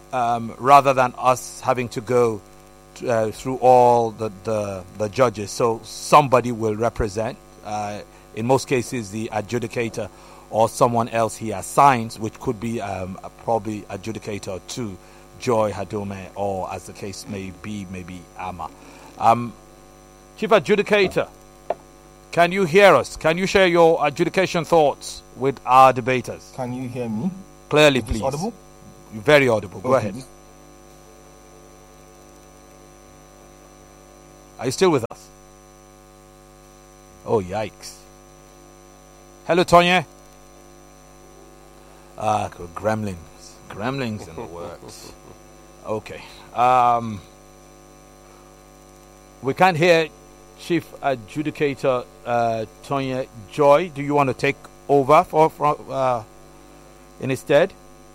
rather than us having to go through all the judges. So somebody will represent, in most cases, the adjudicator or someone else he assigns, which could be probably adjudicator to Joy Hadome, or as the case may be, maybe Ama. Chief Adjudicator, can you hear us? Can you share your adjudication thoughts with our debaters? Can you hear me? Clearly, please. Audible? Very audible. Go ahead. Are you still with us? Oh, yikes. Hello, Tonya. Gremlins in the works. Okay. We can't hear Chief Adjudicator Tonya Joy. Do you want to take over for in his stead?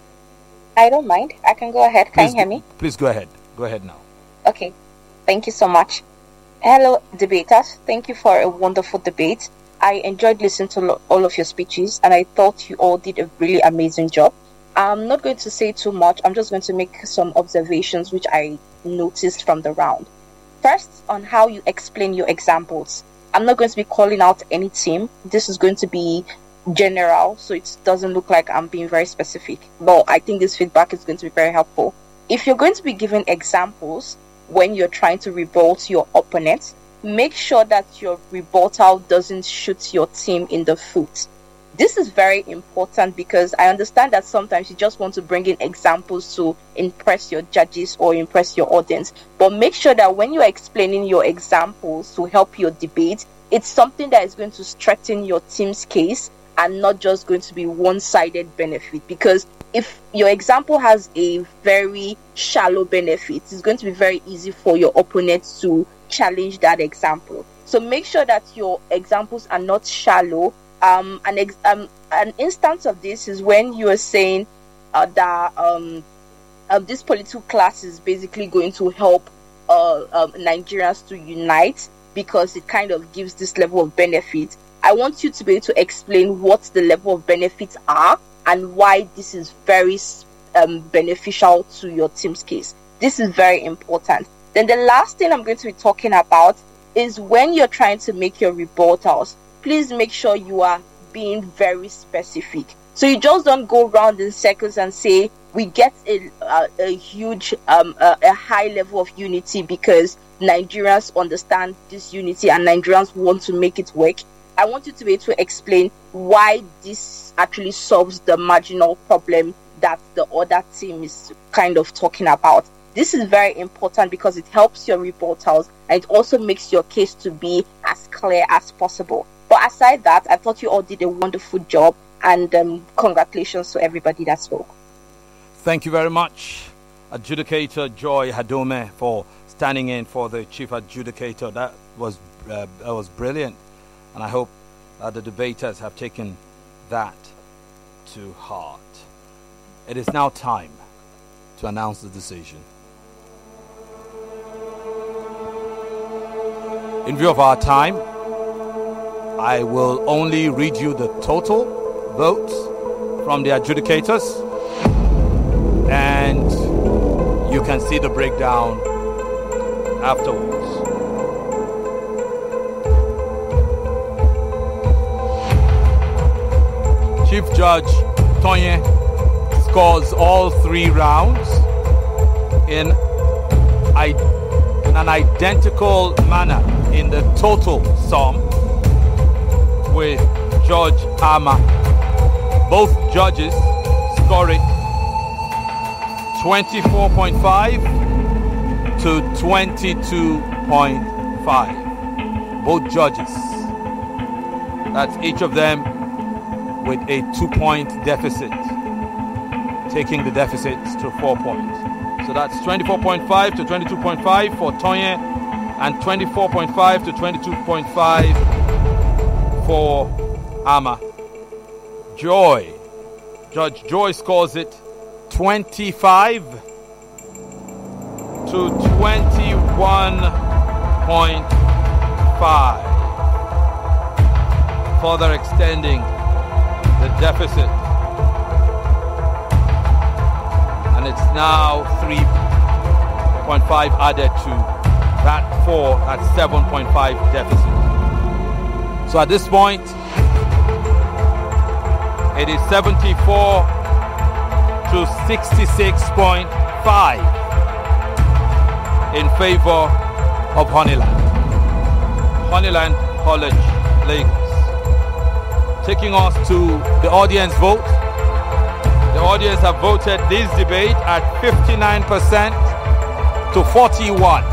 I don't mind. I can go ahead. Can you hear me? Please go ahead. Go ahead now. Okay. Thank you so much. Hello, debaters. Thank you for a wonderful debate. I enjoyed listening to all of your speeches, and I thought you all did a really amazing job. I'm not going to say too much. I'm just going to make some observations which I noticed from the round. First, on how you explain your examples. I'm not going to be calling out any team. This is going to be general, so it doesn't look like I'm being very specific. But I think this feedback is going to be very helpful. If you're going to be giving examples when you're trying to rebut your opponent, make sure that your rebuttal doesn't shoot your team in the foot. This is very important because I understand that sometimes you just want to bring in examples to impress your judges or impress your audience. But make sure that when you're explaining your examples to help your debate, it's something that is going to strengthen your team's case and not just going to be one-sided benefit. Because if your example has a very shallow benefit, it's going to be very easy for your opponent to challenge that example. So make sure that your examples are not shallow. An instance of this is when you are saying that this political class is basically going to help Nigerians to unite because it kind of gives this level of benefit. I want you to be able to explain what the level of benefits are and why this is very beneficial to your team's case. This is very important. Then the last thing I'm going to be talking about is when you're trying to make your rebuttals, please make sure you are being very specific. So you just don't go around in circles and say, we get a huge, a high level of unity because Nigerians understand this unity and Nigerians want to make it work. I want you to be able to explain why this actually solves the marginal problem that the other team is kind of talking about. This is very important because it helps your rebuttals and it also makes your case to be as clear as possible. But aside that, I thought you all did a wonderful job and congratulations to everybody that spoke. Thank you very much, Adjudicator Joy Hadome, for standing in for the Chief Adjudicator. That was brilliant. And I hope that the debaters have taken that to heart. It is now time to announce the decision. In view of our time, I will only read you the total votes from the adjudicators, and you can see the breakdown afterwards. Chief Judge Tonya scores all 3 rounds in an identical manner in the total sum with Judge Ama. Both judges score it 24.5 to 22.5. Both judges. That's each of them with a 2-point deficit, taking the deficit to 4 points. So that's 24.5 to 22.5 for Tonya and 24.5 to 22.5 for Ama. Judge Joy scores it 25 to 21.5, further extending the deficit. And and it's now 3.5 added to that 4, that's 7.5 deficit. So at this point, it is 74 to 66.5 in favor of Honeyland. Honeyland College, Lagos. Taking us to the audience vote. The audience have voted this debate at 59% to 41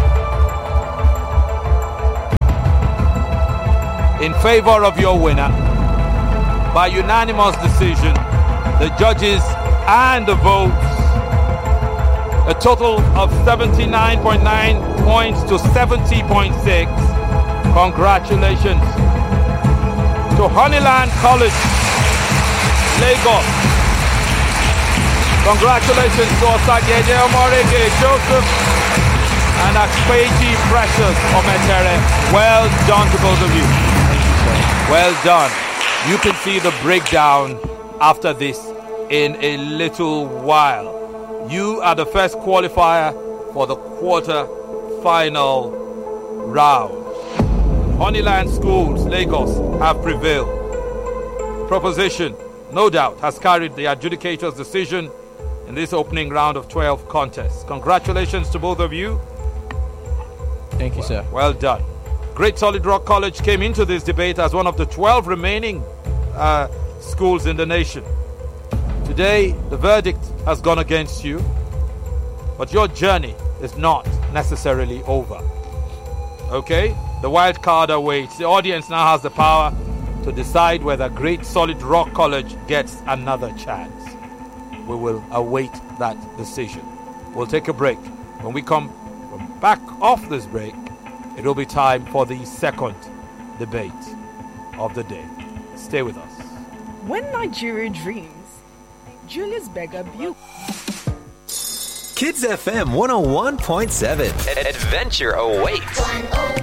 in favor of your winner. By unanimous decision, the judges and the votes, a total of 79.9 points to 70.6. Congratulations to Honeyland College, Lagos. Congratulations to Osagede Omorege Joseph and Akpeji Precious Ometere. Well done to both of you. Thank you, sir. Well done. You can see the breakdown after this in a little while. You are the first qualifier for the quarter final round. Honeyland Schools, Lagos, have prevailed. Proposition, no doubt, has carried the adjudicator's decision in this opening round of 12 contests. Congratulations to both of you. Thank you, sir. Well done. Great Solid Rock College came into this debate as one of the 12 remaining schools in the nation. Today, the verdict has gone against you, but your journey is not necessarily over. Okay? The wild card awaits. The audience now has the power to decide whether Great Solid Rock College gets another chance. We will await that decision. We'll take a break. When we come back off this break, it will be time for the second debate of the day. Stay with us. When Nigeria dreams, Julius Berger Buick. Kids FM 101.7. Adventure awaits.